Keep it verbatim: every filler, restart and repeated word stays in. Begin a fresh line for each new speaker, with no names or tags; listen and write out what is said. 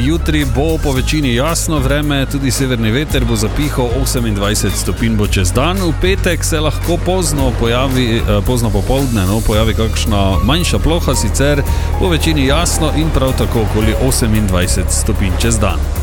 jutri bo po večini jasno vreme, tudi severni veter bo zapihal, osemindvajset stopinj bo čez dan. V petek se lahko pozno pojavi, pozno popoldne, no, pojavi kakšna manjša ploha, sicer po večini jasno in prav tako okoli osemindvajset stopinj čez dan.